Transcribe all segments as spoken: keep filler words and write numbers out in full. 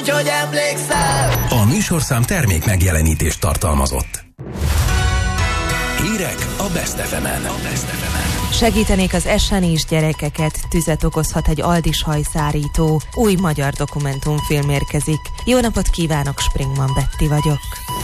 hogy emlékszel. A műsorszám termék megjelenítést tartalmazott. Hírek a Best ef emen. Segítenék az esenis gyerekeket, tüzet okozhat egy aldis hajszárító. Új magyar dokumentumfilm érkezik. Jó napot kívánok, Springman Betty vagyok.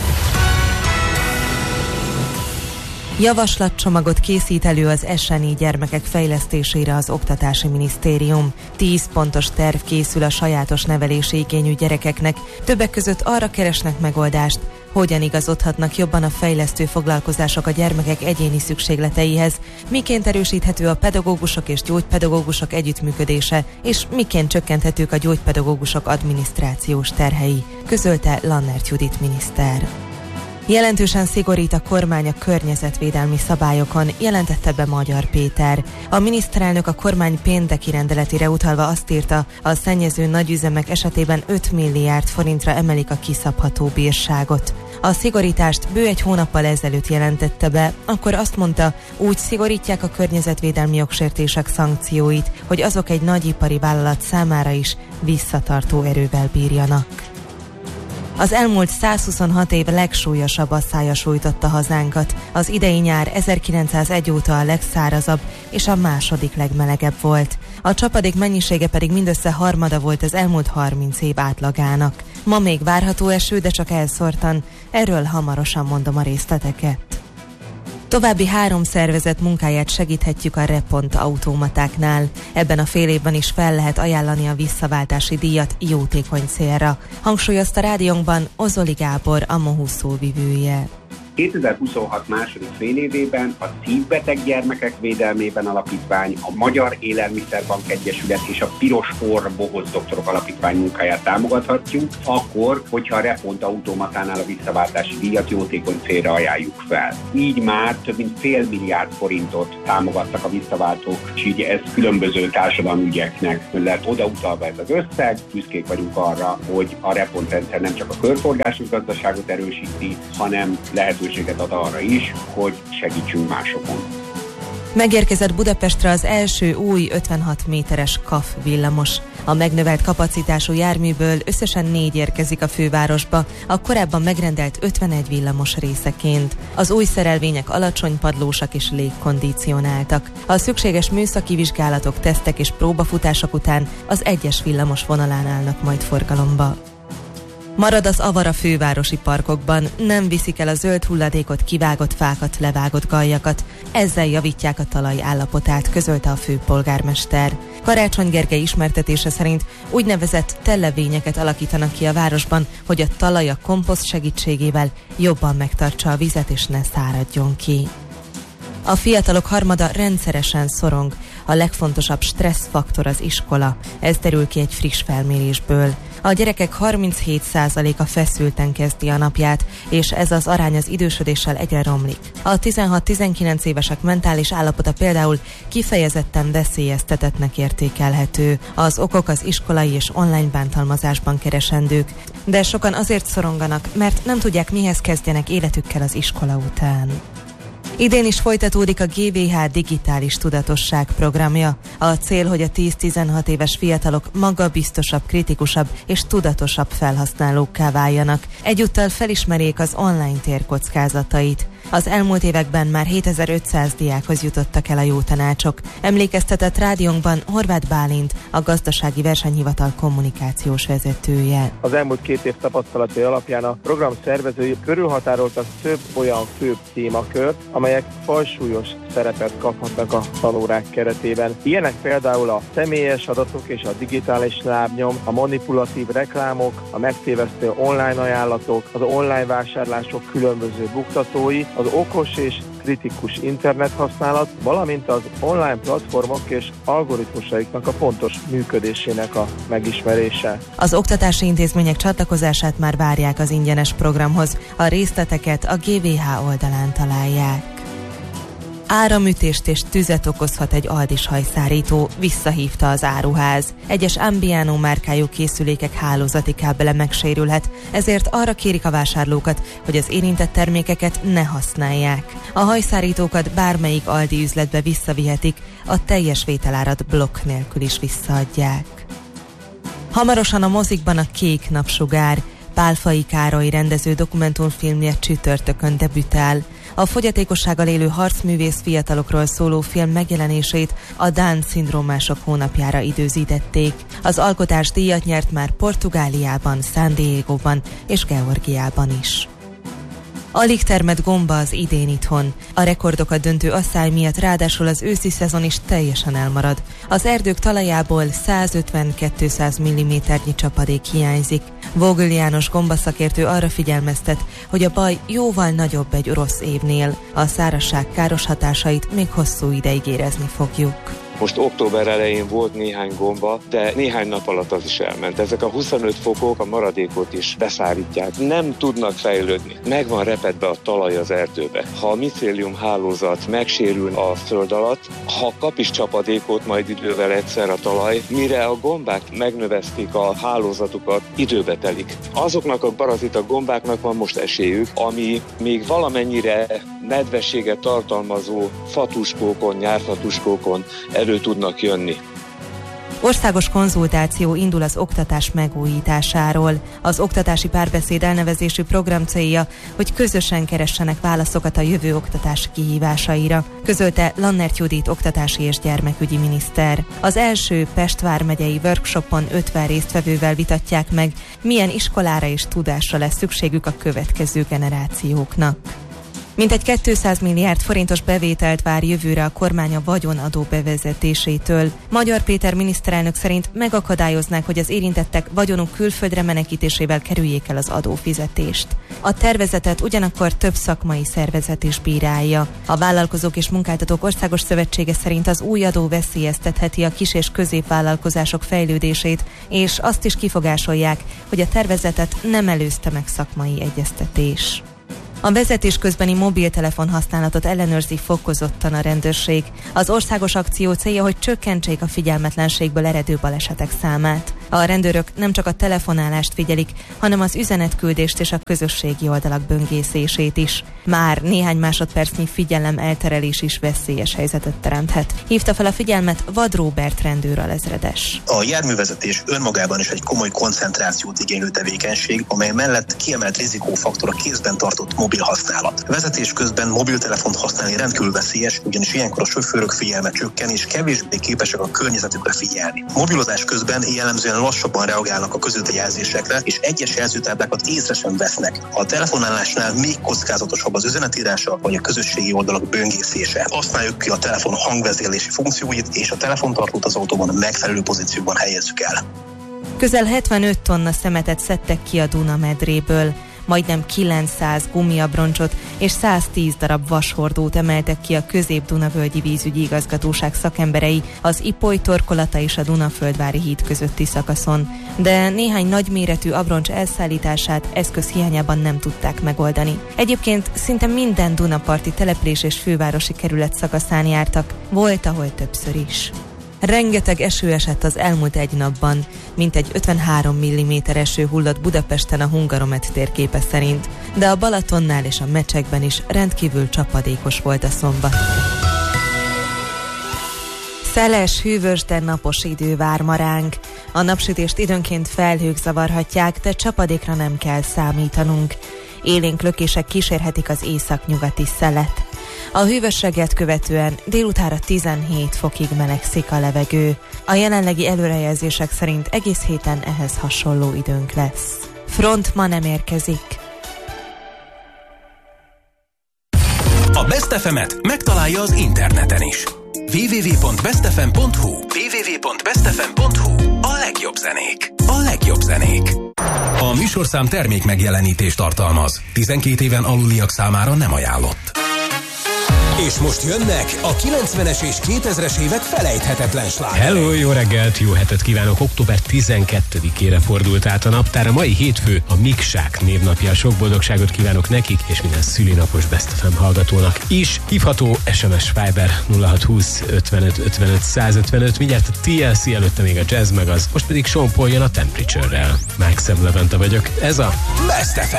Javaslatcsomagot készít elő az es en i gyermekek fejlesztésére az Oktatási Minisztérium. Tíz pontos terv készül a sajátos nevelési igényű gyerekeknek. Többek között arra keresnek megoldást, hogyan igazodhatnak jobban a fejlesztő foglalkozások a gyermekek egyéni szükségleteihez, miként erősíthető a pedagógusok és gyógypedagógusok együttműködése, és miként csökkenthetők a gyógypedagógusok adminisztrációs terhei, közölte Lannert Judit miniszter. Jelentősen szigorít a kormány a környezetvédelmi szabályokon, jelentette be Magyar Péter. A miniszterelnök a kormány pénteki rendeletére utalva azt írta, a szennyező nagyüzemek esetében öt milliárd forintra emelik a kiszabható bírságot. A szigorítást bő egy hónappal ezelőtt jelentette be, akkor azt mondta, úgy szigorítják a környezetvédelmi jogsértések szankcióit, hogy azok egy nagyipari vállalat számára is visszatartó erővel bírjanak. Az elmúlt százhuszonhat év legsúlyosabb asszája sújtotta hazánkat. Az idei nyár ezerkilencszázegy óta a legszárazabb és a második legmelegebb volt. A csapadék mennyisége pedig mindössze harmada volt az elmúlt harminc év átlagának. Ma még várható eső, de csak elszórtan. Erről hamarosan mondom a részleteket. További három szervezet munkáját segíthetjük a Repont automatáknál. Ebben a fél évben is fel lehet ajánlani a visszaváltási díjat jótékony célra. Hangsúlyozta rádiónkban Ozoli Gábor, a Mohu szóvivője. kétezer-huszonhat második fél évében a Szívbeteg Gyermekek Védelmében Alapítvány, a Magyar Élelmiszerbank Egyesület és a Piros Orr Bohóc Doktorok Alapítvány munkáját támogathatjuk, akkor, hogyha a Repont automatánál a visszaváltási díjat jótékony célra ajánljuk fel. Így már több mint fél milliárd forintot támogattak a visszaváltók, és így ez különböző társadalmi ügyeknek lett odautalva ez az összeg. Büszkék vagyunk arra, hogy a Repont rendszer nem csak a körforgásos gazdaságot erősíti, hanem lehetőséget ad arra is, hogy segítsünk másokon. Megérkezett Budapestre az első új ötvenhat méteres ká á ef villamos. A megnövelt kapacitású járműből összesen négy érkezik a fővárosba, a korábban megrendelt ötvenegy villamos részeként. Az új szerelvények alacsony padlósak és légkondicionáltak. A szükséges műszaki vizsgálatok, tesztek és próbafutások után az egyes villamos vonalán állnak majd forgalomba. Marad az avar a fővárosi parkokban, nem viszik el a zöld hulladékot, kivágott fákat, levágott galjakat. Ezzel javítják a talaj állapotát, közölte a főpolgármester. Karácsony Gergely ismertetése szerint úgynevezett tellevényeket alakítanak ki a városban, hogy a talaj a komposzt segítségével jobban megtartsa a vizet és ne száradjon ki. A fiatalok harmada rendszeresen szorong. A legfontosabb stresszfaktor az iskola. Ez derül ki egy friss felmérésből. A gyerekek harminchét százaléka feszülten kezdi a napját, és ez az arány az idősödéssel egyre romlik. A tizenhat-tizenkilenc évesek mentális állapota például kifejezetten veszélyeztetettnek értékelhető. Az okok az iskolai és online bántalmazásban keresendők, de sokan azért szoronganak, mert nem tudják, mihez kezdjenek életükkel az iskola után. Idén is folytatódik a gé vé há digitális tudatosság programja. A cél, hogy a tíz-tizenhat éves fiatalok magabiztosabb, kritikusabb és tudatosabb felhasználókká váljanak. Egyúttal felismerjék az online tér kockázatait. Az elmúlt években már hétezer-ötszáz diákhoz jutottak el a jó tanácsok. Emlékeztetett rádiónkban Horváth Bálint, a Gazdasági Versenyhivatal kommunikációs vezetője. Az elmúlt két év tapasztalatai alapján a program szervezői körülhatároltak több olyan főbb témakört, amelyek fajsúlyos szerepet kaphatnak a tanórák keretében. Ilyenek például a személyes adatok és a digitális lábnyom, a manipulatív reklámok, a megtévesztő online ajánlatok, az online vásárlások különböző buktatói, az okos és kritikus internethasználat, valamint az online platformok és algoritmusaiknak a pontos működésének a megismerése. Az oktatási intézmények csatlakozását már várják az ingyenes programhoz. A részleteket a gé vé há oldalán találják. Áramütést és tüzet okozhat egy aldis hajszárító, visszahívta az áruház. Egyes Ambiano márkájú készülékek hálózati kábele megsérülhet, ezért arra kérik a vásárlókat, hogy az érintett termékeket ne használják. A hajszárítókat bármelyik Aldi üzletbe visszavihetik, a teljes vételárat blokk nélkül is visszaadják. Hamarosan a mozikban a Kék napsugár. Pálfai Károly rendező dokumentumfilmje csütörtökön debütál. A fogyatékossággal élő harcművész fiatalokról szóló film megjelenését a Down-szindrómások hónapjára időzítették. Az alkotás díjat nyert már Portugáliában, San Diegóban és Georgiában is. Alig termett gomba az idén itthon. A rekordokat döntő asszály miatt ráadásul az őszi szezon is teljesen elmarad. Az erdők talajából százötven-kétszáz milliméternyi csapadék hiányzik. Vogel János gombaszakértő arra figyelmeztet, hogy a baj jóval nagyobb egy orosz évnél. A szárazság káros hatásait még hosszú ideig érezni fogjuk. Most október elején volt néhány gomba, de néhány nap alatt az is elment. Ezek a huszonöt fokok a maradékot is beszárítják. Nem tudnak fejlődni. Meg van repedve a talaj az erdőbe. Ha a micélium hálózat megsérül a föld alatt, ha kap is csapadékot majd idővel egyszer a talaj, mire a gombák megnövezték a hálózatukat, időbe telik. Azoknak a parazita gombáknak van most esélyük, ami még valamennyire nedvességet tartalmazó fatuskókon, nyárfatuskókon elő tudnak jönni. Országos konzultáció indul az oktatás megújításáról. Az Oktatási Párbeszéd elnevezésű program célja, hogy közösen keressenek válaszokat a jövő oktatási kihívásaira, közölte Lannert Judit oktatási és gyermekügyi miniszter. Az első Pest vármegyei workshopon ötven résztvevővel vitatják meg, milyen iskolára és tudásra lesz szükségük a következő generációknak. Mintegy kétszáz milliárd forintos bevételt vár jövőre a kormány a vagyonadó bevezetésétől. Magyar Péter miniszterelnök szerint megakadályoznák, hogy az érintettek vagyonuk külföldre menekítésével kerüljék el az adófizetést. A tervezetet ugyanakkor több szakmai szervezet is bírálja. A Vállalkozók és Munkáltatók Országos Szövetsége szerint az új adó veszélyeztetheti a kis- és középvállalkozások fejlődését, és azt is kifogásolják, hogy a tervezetet nem előzte meg szakmai egyeztetés. A vezetés közbeni mobiltelefon használatot ellenőrzi fokozottan a rendőrség. Az országos akció célja, hogy csökkentsék a figyelmetlenségből eredő balesetek számát. A rendőrök nem csak a telefonálást figyelik, hanem az üzenetküldést és a közösségi oldalak böngészését is. Már néhány másodpercnyi figyelem elterelés is veszélyes helyzetet teremthet. Hívta fel a figyelmet Vad Róbert rendőralezredes. A járművezetés önmagában is egy komoly koncentrációt igénylő tevékenység, amely mellett kiemelt rizikófaktor a kézben tartott mobil használat. Vezetés közben mobiltelefont használni rendkívül veszélyes, ugyanis ilyenkor a sofőrök figyelme csökken és kevésbé képesek a környezetükre figyelni. Mobilozás közben jellemzően lassabban reagálnak a közúti jelzésekre, és egyes jelzőtáblákat észre sem vesznek. A telefonálásnál még kockázatosabb az üzenetírása vagy a közösségi oldalak böngészése. Használjuk ki a telefon hangvezérlési funkcióit, és a telefontartót az autóban megfelelő pozícióban helyezzük el. Közel hetvenöt tonna szemetet szedtek ki a Duna medréből. Majdnem kilencszáz gumiabroncsot és száztíz darab vashordót emeltek ki a Közép-Dunavölgyi Vízügyi Igazgatóság szakemberei az Ipoly torkolata és a Dunaföldvári híd közötti szakaszon. De néhány nagyméretű abroncs elszállítását eszköz hiányában nem tudták megoldani. Egyébként szinte minden dunaparti település és fővárosi kerület szakaszán jártak, volt ahol többször is. Rengeteg eső esett az elmúlt egy napban, mintegy ötvenhárom milliméter eső hullott Budapesten a Hungaromet térképe szerint, de a Balatonnál és a Mecsekben is rendkívül csapadékos volt a szombat. Szeles, hűvös, de napos idő vár ma ránk. A napsütést időnként felhők zavarhatják, de csapadékra nem kell számítanunk. Élénk lökések kísérhetik az északnyugati szelet. A hűvös reggelt követően délutánra tizenhét fokig melegszik a levegő. A jelenlegi előrejelzések szerint egész héten ehhez hasonló időnk lesz. Front ma nem érkezik. A Best ef emet megtalálja az interneten is. double-u double-u double-u pont best f m pont h u double-u double-u double-u pont best f m pont h u A legjobb zenék. A legjobb zenék. A műsorszám termék megjelenítést tartalmaz. tizenkét éven aluliak számára nem ajánlott. És most jönnek a kilencvenes és kétezres évek felejthetetlen slágerei. Hello, jó reggelt, jó hetet kívánok! október tizenkettedikére fordult át a naptár. A mai hétfő a Miksák névnapja. Sok boldogságot kívánok nekik, és minden szülinapos Best ef em hallgatónak is. Hívható es em es Viber nulla hat húsz ötvenöt ötvenöt százötvenöt. Mindjárt a té el cé, előtte még a Jazz meg az. Most pedig Sean Paul jön a Temperature-rel. Maxim Levente vagyok. Ez a Best ef em.